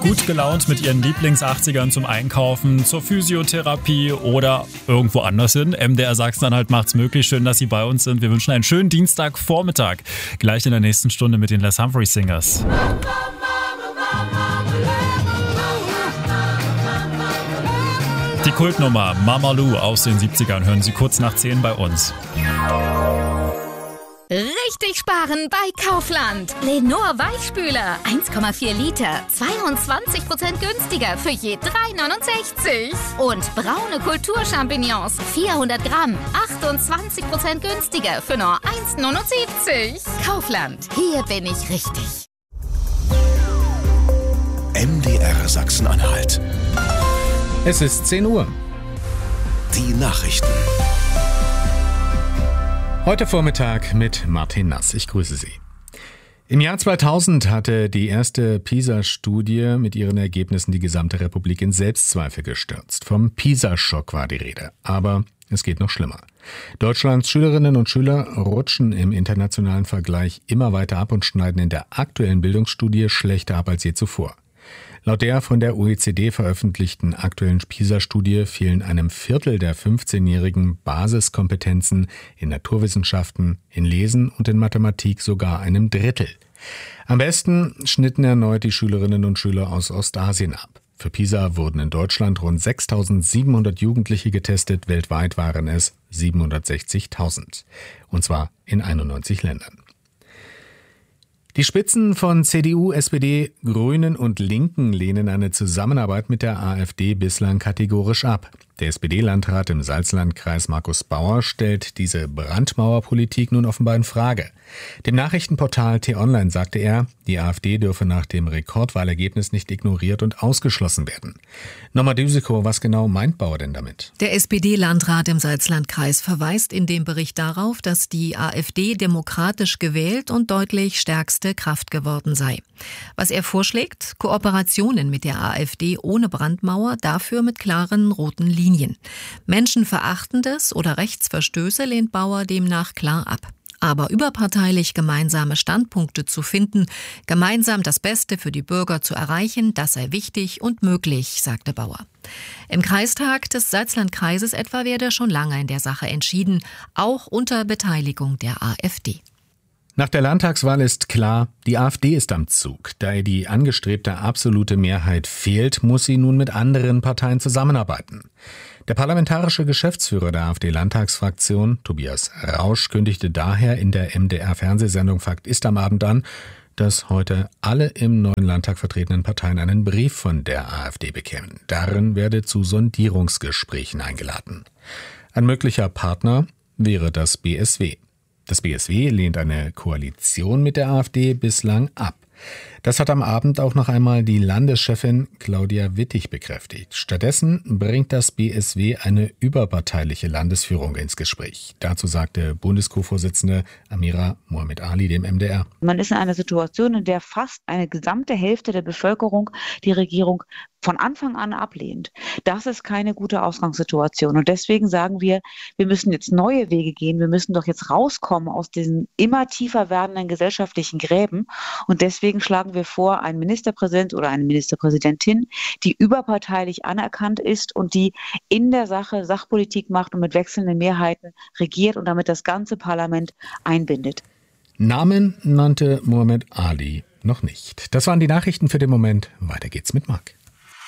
gut gelaunt mit ihren Lieblings-80ern zum Einkaufen, zur Physiotherapie oder irgendwo anders hin. MDR Sachsen-Anhalt macht's möglich. Schön, dass Sie bei uns sind. Wir wünschen einen schönen Dienstagvormittag. Gleich in der nächsten Stunde mit den Les Humphrey Singers. Die Kultnummer Mama Lou aus den 70ern hören Sie kurz nach 10 bei uns. Richtig sparen bei Kaufland. Lenor Weichspüler 1,4 Liter, 22% günstiger für je 3,69. Und braune Kulturchampignons 400 Gramm, 28% günstiger für nur 1,79. Kaufland, hier bin ich richtig. MDR Sachsen-Anhalt. Es ist 10 Uhr. Die Nachrichten. Heute Vormittag mit Martin Nass. Ich grüße Sie. Im Jahr 2000 hatte die erste PISA-Studie mit ihren Ergebnissen die gesamte Republik in Selbstzweifel gestürzt. Vom PISA-Schock war die Rede. Aber es geht noch schlimmer. Deutschlands Schülerinnen und Schüler rutschen im internationalen Vergleich immer weiter ab und schneiden in der aktuellen Bildungsstudie schlechter ab als je zuvor. Laut der von der OECD veröffentlichten aktuellen PISA-Studie fehlen einem Viertel der 15-Jährigen Basiskompetenzen in Naturwissenschaften, in Lesen und in Mathematik sogar einem Drittel. Am besten schnitten erneut die Schülerinnen und Schüler aus Ostasien ab. Für PISA wurden in Deutschland rund 6.700 Jugendliche getestet, weltweit waren es 760.000. Und zwar in 91 Ländern. Die Spitzen von CDU, SPD, Grünen und Linken lehnen eine Zusammenarbeit mit der AfD bislang kategorisch ab. Der SPD-Landrat im Salzlandkreis Markus Bauer stellt diese Brandmauerpolitik nun offenbar in Frage. Dem Nachrichtenportal T-Online sagte er, die AfD dürfe nach dem Rekordwahlergebnis nicht ignoriert und ausgeschlossen werden. Norma Düsikow, was genau meint Bauer denn damit? Der SPD-Landrat im Salzlandkreis verweist in dem Bericht darauf, dass die AfD demokratisch gewählt und deutlich stärkste Kraft geworden sei. Was er vorschlägt, Kooperationen mit der AfD ohne Brandmauer, dafür mit klaren roten Linien. Menschenverachtendes oder Rechtsverstöße lehnt Bauer demnach klar ab. Aber überparteilich gemeinsame Standpunkte zu finden, gemeinsam das Beste für die Bürger zu erreichen, das sei wichtig und möglich, sagte Bauer. Im Kreistag des Salzlandkreises etwa werde schon lange in der Sache entschieden, auch unter Beteiligung der AfD. Nach der Landtagswahl ist klar, die AfD ist am Zug. Da ihr die angestrebte absolute Mehrheit fehlt, muss sie nun mit anderen Parteien zusammenarbeiten. Der parlamentarische Geschäftsführer der AfD-Landtagsfraktion, Tobias Rausch, kündigte daher in der MDR-Fernsehsendung Fakt ist am Abend an, dass heute alle im neuen Landtag vertretenen Parteien einen Brief von der AfD bekämen. Darin werde zu Sondierungsgesprächen eingeladen. Ein möglicher Partner wäre das BSW. Das BSW lehnt eine Koalition mit der AfD bislang ab. Das hat am Abend auch noch einmal die Landeschefin Claudia Wittig bekräftigt. Stattdessen bringt das BSW eine überparteiliche Landesführung ins Gespräch. Dazu sagte Bundesco-Vorsitzende Amira Mohamed Ali dem MDR. Man ist in einer Situation, in der fast eine gesamte Hälfte der Bevölkerung die Regierung von Anfang an ablehnt. Das ist keine gute Ausgangssituation. Und deswegen sagen wir müssen jetzt neue Wege gehen. Wir müssen doch jetzt rauskommen aus diesen immer tiefer werdenden gesellschaftlichen Gräben. Und deswegen schlagen wir vor, einen Ministerpräsident oder eine Ministerpräsidentin, die überparteilich anerkannt ist und die in der Sache Sachpolitik macht und mit wechselnden Mehrheiten regiert und damit das ganze Parlament einbindet. Namen nannte Mohamed Ali noch nicht. Das waren die Nachrichten für den Moment. Weiter geht's mit Marc.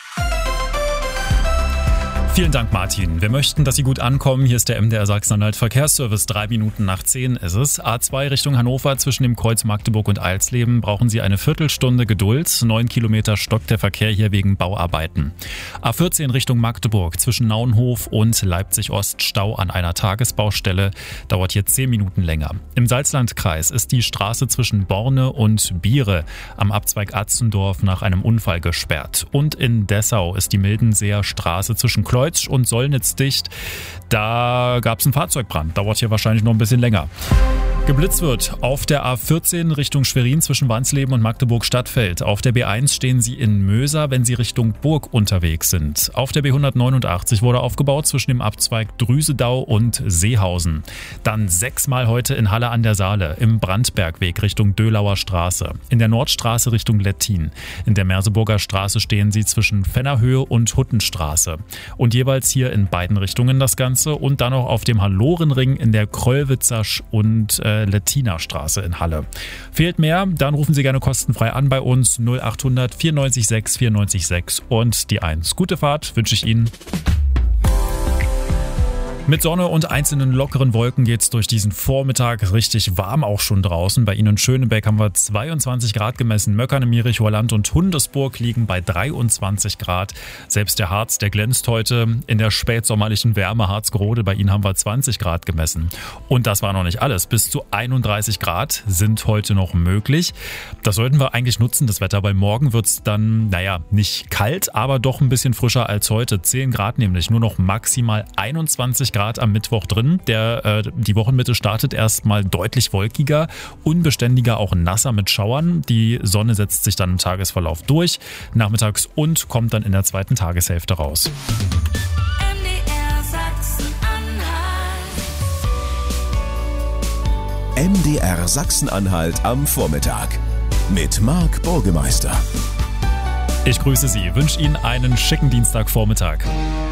Vielen Dank, Martin. Wir möchten, dass Sie gut ankommen. Hier ist der MDR Sachsen-Anhalt Verkehrsservice. 3 Minuten nach 10 ist es. A2 Richtung Hannover zwischen dem Kreuz Magdeburg und Alsleben brauchen Sie eine Viertelstunde Geduld. 9 Kilometer stockt der Verkehr hier wegen Bauarbeiten. A14 Richtung Magdeburg zwischen Naunhof und Leipzig-Ost Stau an einer Tagesbaustelle. Dauert hier 10 Minuten länger. Im Salzlandkreis ist die Straße zwischen Borne und Biere am Abzweig Atzendorf nach einem Unfall gesperrt. Und in Dessau ist die Mildenseer Straße zwischen Kleutsch und Sollnitz dicht. Da gab es einen Fahrzeugbrand. Dauert hier wahrscheinlich noch ein bisschen länger. Geblitzt wird auf der A14 Richtung Schwerin zwischen Wansleben und Magdeburg-Stadtfeld. Auf der B1 stehen Sie in Möser, wenn Sie Richtung Burg unterwegs sind. Auf der B189 wurde aufgebaut zwischen dem Abzweig Drüsedau und Seehausen. Dann 6-mal heute in Halle an der Saale, im Brandbergweg Richtung Dölauer Straße. In der Nordstraße Richtung Lettin. In der Merseburger Straße stehen Sie zwischen Fennerhöhe und Huttenstraße. Und jeweils hier in beiden Richtungen das Ganze. Und dann noch auf dem Hallorenring in der Kröllwitzer und Lettiner Straße in Halle. Fehlt mehr? Dann rufen Sie gerne kostenfrei an bei uns 0800 94 6 94 6 und die 1. Gute Fahrt wünsche ich Ihnen. Mit Sonne und einzelnen lockeren Wolken geht's durch diesen Vormittag richtig warm auch schon draußen. Bei Ihnen in Schönebeck haben wir 22 Grad gemessen. Möckern im Jerichower und Hundesburg liegen bei 23 Grad. Selbst der Harz, der glänzt heute in der spätsommerlichen Wärme. Harzgrode, bei Ihnen haben wir 20 Grad gemessen. Und das war noch nicht alles. Bis zu 31 Grad sind heute noch möglich. Das sollten wir eigentlich nutzen, das Wetter, weil morgen wird's dann, nicht kalt, aber doch ein bisschen frischer als heute. 10 Grad nämlich, nur noch maximal 21 Grad am Mittwoch drin. Die Wochenmitte startet erstmal deutlich wolkiger, unbeständiger, auch nasser mit Schauern. Die Sonne setzt sich dann im Tagesverlauf durch, nachmittags und kommt dann in der zweiten Tageshälfte raus. MDR Sachsen-Anhalt am Vormittag mit Marc Burgemeister. Ich grüße Sie, wünsche Ihnen einen schicken Dienstagvormittag.